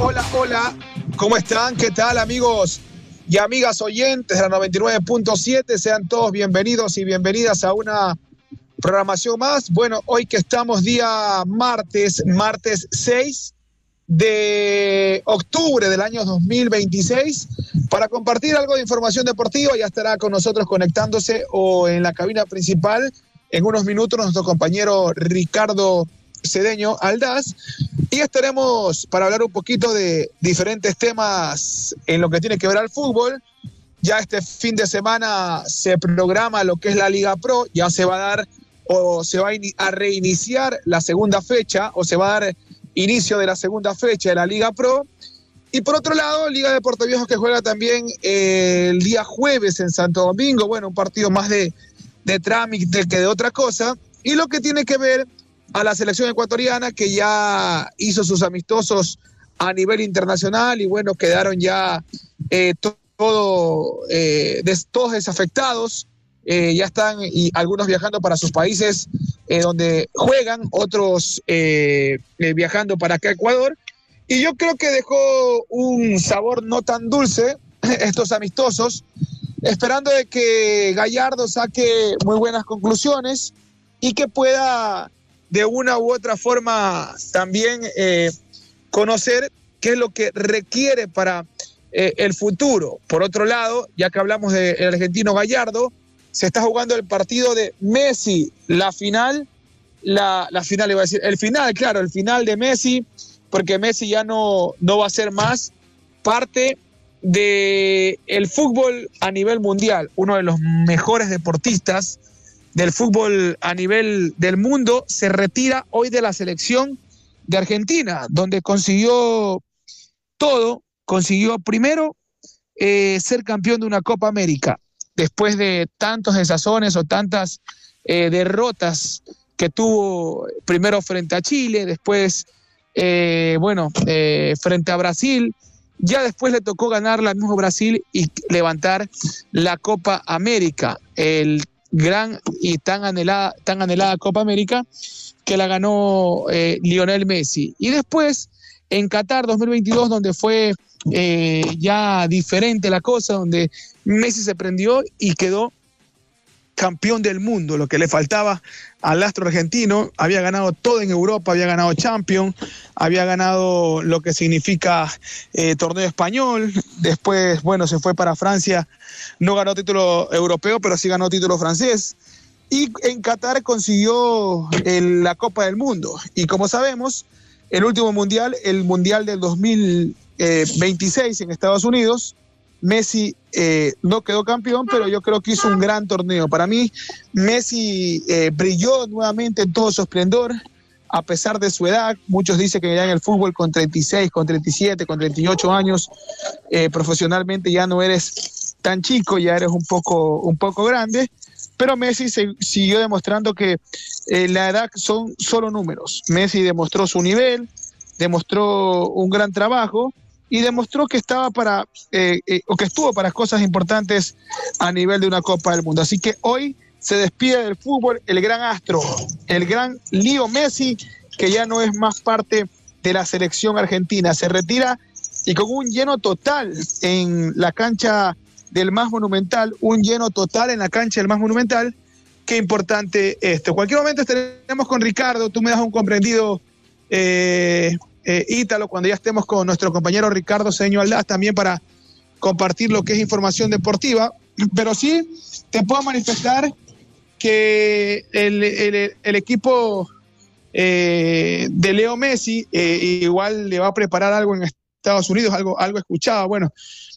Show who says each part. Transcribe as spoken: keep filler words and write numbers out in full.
Speaker 1: Hola, hola, ¿cómo están? ¿Qué tal, amigos y amigas oyentes de la noventa y nueve punto siete? Sean todos bienvenidos y bienvenidas a una programación más. Bueno, hoy que estamos día martes, martes seis de octubre del año dos mil veintiséis, para compartir algo de información deportiva. Ya estará con nosotros conectándose o en la cabina principal en unos minutos nuestro compañero Ricardo Cedeño Aldaz, y estaremos para hablar un poquito de diferentes temas en lo que tiene que ver al fútbol. Ya este fin de semana se programa lo que es la Liga Pro, ya se va a dar o se va a reiniciar la segunda fecha, o se va a dar inicio de la segunda fecha de la Liga Pro. Y por otro lado, Liga de Puerto Viejo, que juega también eh, el día jueves en Santo Domingo. Bueno, un partido más de, de trámite que de otra cosa. Y lo que tiene que ver a la selección ecuatoriana, que ya hizo sus amistosos a nivel internacional y bueno, quedaron ya eh, todo, eh, des, todos desafectados. Eh, ya están y algunos viajando para sus países eh, donde juegan, otros eh, eh, viajando para acá a Ecuador. Y yo creo que dejó un sabor no tan dulce estos amistosos, esperando de que Gallardo saque muy buenas conclusiones y que pueda de una u otra forma también eh, conocer qué es lo que requiere para eh, el futuro. Por otro lado, ya que hablamos del argentino Gallardo, se está jugando el partido de Messi, la final, la, la final iba a decir, el final, claro, el final de Messi, porque Messi ya no, no va a ser más parte del fútbol a nivel mundial, uno de los mejores deportistas del fútbol a nivel del mundo, se retira hoy de la selección de Argentina, donde consiguió todo, consiguió primero eh, ser campeón de una Copa América, después de tantos desazones o tantas eh, derrotas que tuvo primero frente a Chile, después, eh, bueno, eh, frente a Brasil, ya después le tocó ganar la misma Brasil y levantar la Copa América, el gran y tan anhelada, tan anhelada Copa América que la ganó eh, Lionel Messi. Y después en Qatar dos mil veintidós, donde fue eh, ya diferente la cosa, donde Messi se prendió y quedó campeón del mundo, lo que le faltaba al astro argentino. Había ganado todo en Europa, había ganado Champions, había ganado lo que significa eh, torneo español, después, bueno, se fue para Francia, no ganó título europeo, pero sí ganó título francés, y en Qatar consiguió el, la Copa del Mundo, y como sabemos, el último mundial, el mundial del dos mil veintiséis en Estados Unidos, Messi eh, no quedó campeón, pero yo creo que hizo un gran torneo. Para mí, Messi eh, brilló nuevamente en todo su esplendor, a pesar de su edad. Muchos dicen que ya en el fútbol con treinta y seis, con treinta y siete, con treinta y ocho años, eh, profesionalmente ya no eres tan chico, ya eres un poco, un poco grande, pero Messi se, siguió demostrando que eh, la edad son solo números. Messi demostró su nivel, demostró un gran trabajo, y demostró que estaba para, eh, eh, o que estuvo para cosas importantes a nivel de una Copa del Mundo. Así que hoy se despide del fútbol el gran astro, el gran Leo Messi, que ya no es más parte de la selección argentina. Se retira y con un lleno total en la cancha del Más Monumental, un lleno total en la cancha del Más Monumental. Qué importante esto. En cualquier momento estaremos con Ricardo, tú me das un comprendido, eh, Eh, Ítalo, cuando ya estemos con nuestro compañero Ricardo Cedeño Aldaz, también para compartir lo que es información deportiva. Pero sí te puedo manifestar que el, el, el equipo eh, de Leo Messi eh, igual le va a preparar algo en Estados Unidos, algo, algo escuchado. Bueno,